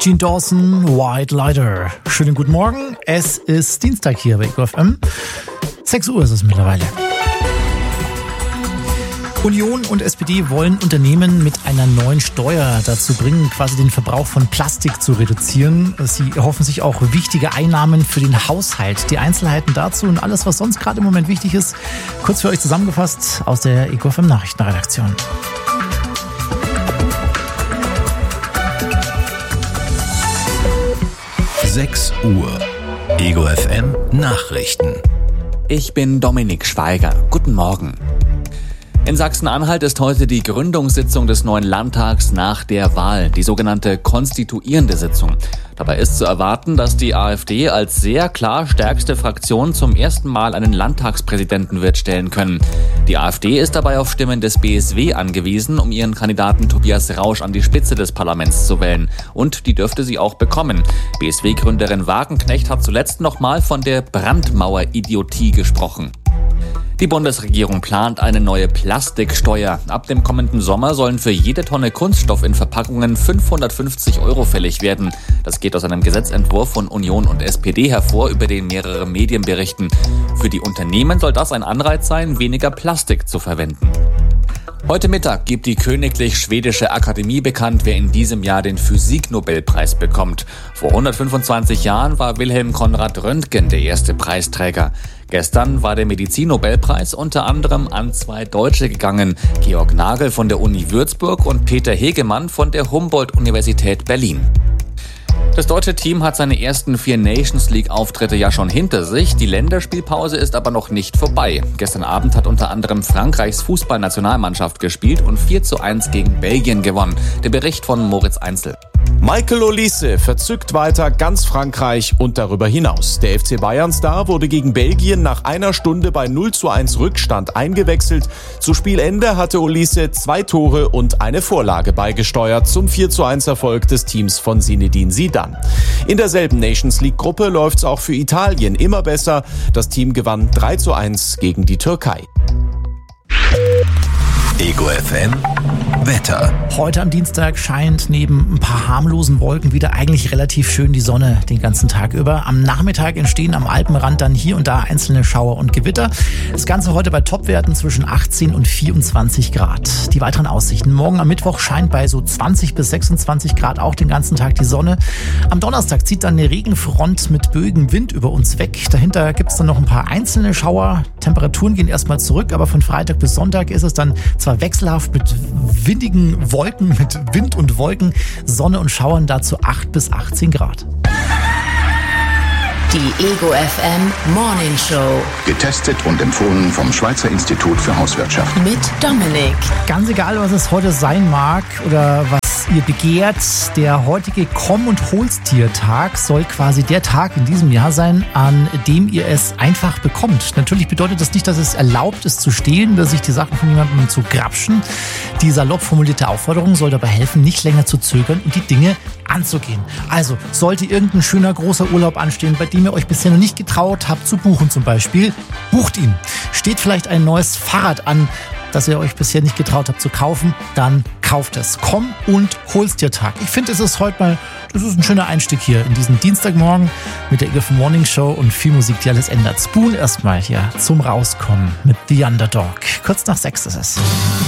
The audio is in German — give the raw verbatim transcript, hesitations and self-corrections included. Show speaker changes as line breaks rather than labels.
Gene Dawson, White Lighter. Schönen guten Morgen. Es ist Dienstag hier bei Ego F M. sechs Uhr ist es mittlerweile. Union und S P D wollen Unternehmen mit einer neuen Steuer dazu bringen, quasi den Verbrauch von Plastik zu reduzieren. Sie erhoffen sich auch wichtige Einnahmen für den Haushalt. Die Einzelheiten dazu und alles, was sonst gerade im Moment wichtig ist, kurz für euch zusammengefasst aus der Ego F M Nachrichtenredaktion.
sechs Uhr. Ego F M Nachrichten.
Ich bin Dominik Schweiger. Guten Morgen. In Sachsen-Anhalt ist heute die Gründungssitzung des neuen Landtags nach der Wahl, die sogenannte konstituierende Sitzung. Dabei ist zu erwarten, dass die AfD als sehr klar stärkste Fraktion zum ersten Mal einen Landtagspräsidenten wird stellen können. Die AfD ist dabei auf Stimmen des B S W angewiesen, um ihren Kandidaten Tobias Rausch an die Spitze des Parlaments zu wählen. Und die dürfte sie auch bekommen. B S W-Gründerin Wagenknecht hat zuletzt nochmal von der Brandmauer-Idiotie gesprochen. Die Bundesregierung plant eine neue Plastiksteuer. Ab dem kommenden Sommer sollen für jede Tonne Kunststoff in Verpackungen fünfhundertfünfzig Euro fällig werden. Das geht aus einem Gesetzentwurf von Union und S P D hervor, über den mehrere Medien berichten. Für die Unternehmen soll das ein Anreiz sein, weniger Plastik zu verwenden. Heute Mittag gibt die Königlich Schwedische Akademie bekannt, wer in diesem Jahr den Physiknobelpreis bekommt. Vor hundertfünfundzwanzig Jahren war Wilhelm Konrad Röntgen der erste Preisträger. Gestern war der Medizinnobelpreis unter anderem an zwei Deutsche gegangen, Georg Nagel von der Uni Würzburg und Peter Hegemann von der Humboldt-Universität Berlin. Das deutsche Team hat seine ersten vier Nations League-Auftritte ja schon hinter sich. Die Länderspielpause ist aber noch nicht vorbei. Gestern Abend hat unter anderem Frankreichs Fußballnationalmannschaft gespielt und vier zu eins gegen Belgien gewonnen. Der Bericht von Moritz Einzel.
Michael Olise verzückt weiter ganz Frankreich und darüber hinaus. Der F C Bayern-Star wurde gegen Belgien nach einer Stunde bei null zu eins Rückstand eingewechselt. Zu Spielende hatte Olise zwei Tore und eine Vorlage beigesteuert zum vier zu eins Erfolg des Teams von Zinedine Zidane. In derselben Nations League-Gruppe läuft's auch für Italien immer besser. Das Team gewann drei zu eins gegen die Türkei.
Ego F M Wetter.
Heute am Dienstag scheint neben ein paar harmlosen Wolken wieder eigentlich relativ schön die Sonne den ganzen Tag über. Am Nachmittag entstehen am Alpenrand dann hier und da einzelne Schauer und Gewitter. Das Ganze heute bei Topwerten zwischen achtzehn und vierundzwanzig Grad. Die weiteren Aussichten. Morgen am Mittwoch scheint bei so zwanzig bis sechsundzwanzig Grad auch den ganzen Tag die Sonne. Am Donnerstag zieht dann eine Regenfront mit böigem Wind über uns weg. Dahinter gibt es dann noch ein paar einzelne Schauer. Temperaturen gehen erstmal zurück, aber von Freitag bis Sonntag ist es dann zwar wechselhaft mit windigen Wolken, mit Wind und Wolken, Sonne und Schauern, dazu acht bis achtzehn Grad.
Die Ego F M Morning Show.
Getestet und empfohlen vom Schweizer Institut für Hauswirtschaft.
Mit Dominik.
Ganz egal, was es heute sein mag oder was ihr begehrt, der heutige Komm- und Holstiertag soll quasi der Tag in diesem Jahr sein, an dem ihr es einfach bekommt. Natürlich bedeutet das nicht, dass es erlaubt ist zu stehlen, dass sich die Sachen von jemandem zu grapschen. Die salopp formulierte Aufforderung soll dabei helfen, nicht länger zu zögern und die Dinge anzugehen. Also, sollte irgendein schöner großer Urlaub anstehen, bei dem ihr euch bisher noch nicht getraut habt zu buchen zum Beispiel, bucht ihn. Steht vielleicht ein neues Fahrrad an, das ihr euch bisher nicht getraut habt zu kaufen, dann kauft es. Komm und holst dir Tag. Ich finde, es ist heute mal, das ist ein schöner Einstieg hier in diesen Dienstagmorgen mit der Ego F M Morning Show und viel Musik, die alles ändert. Spoon erstmal hier zum Rauskommen mit The Underdog. Kurz nach sechs ist es.